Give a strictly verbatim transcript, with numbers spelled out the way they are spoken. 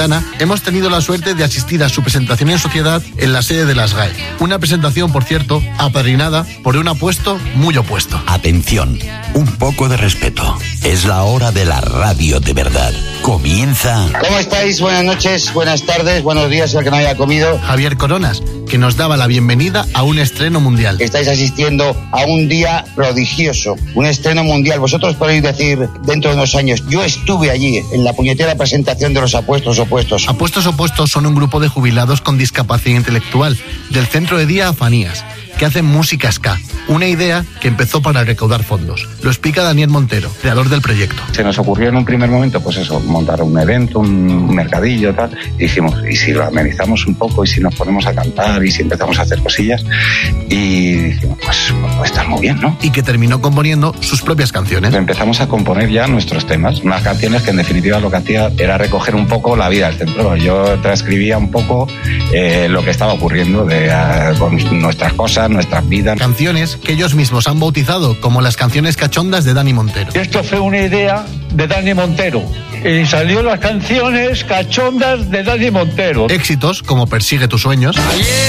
hemos tenido la suerte de asistir a su presentación en sociedad en la sede de las G A E. Una presentación, por cierto, apadrinada por un apuesto muy opuesto. Atención, un poco de respeto. Es la hora de la radio de verdad. Comienza... ¿Cómo estáis? Buenas noches, buenas tardes, buenos días al que no haya comido. Javier Coronas, que nos daba la bienvenida a un estreno mundial. Estáis asistiendo a un día prodigioso, un estreno mundial. Vosotros podéis decir dentro de unos años, yo estuve allí en la puñetera presentación de los apuestos opuestos. Apuestos opuestos son un grupo de jubilados con discapacidad intelectual del centro de día Afanías, que hacen música ska, una idea que empezó para recaudar fondos. Lo explica Daniel Montero, creador del proyecto. Se nos ocurrió en un primer momento, pues eso, montar un evento, un mercadillo, tal, y dijimos, ¿y si lo amenizamos un poco? ¿Y si nos ponemos a cantar? ¿Y si empezamos a hacer cosillas? Y dijimos, pues puede estar muy bien, ¿no? Y que terminó componiendo sus propias canciones. Empezamos a componer ya nuestros temas, unas canciones que en definitiva lo que hacía era recoger un poco la vida del centro. Yo transcribía un poco eh, lo que estaba ocurriendo de, uh, con nuestras cosas, nuestras vidas. Canciones que ellos mismos han bautizado como las canciones cachondas de Dani Montero. Esto fue una idea de Dani Montero y salió las canciones cachondas de Dani Montero. Éxitos como Persigue tus sueños. Ayer